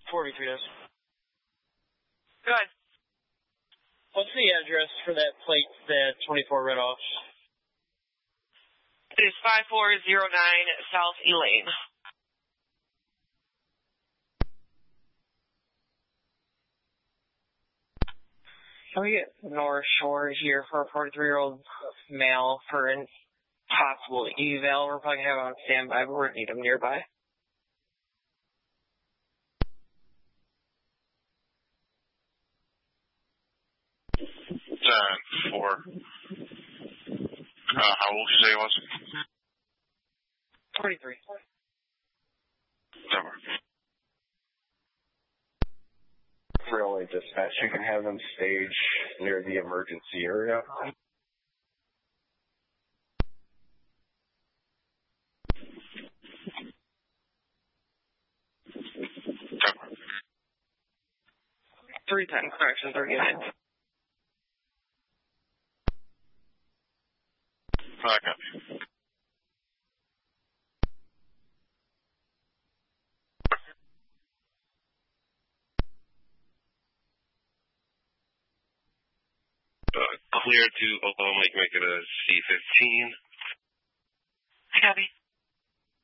43 does. Go ahead. What's the address for that plate that 24 read off? It is 5409 South Elaine. Can we get North Shore here for a 43-year-old male for a possible eval? We're probably going to have him on standby, but we're going to need him nearby. 10-4. How old did you say he was? 43. Never. Really dispatch, you can have them stage near the emergency area. Never. 310, corrections are given. Back up. Clear to Oklahoma, you can make it a C-15. Copy.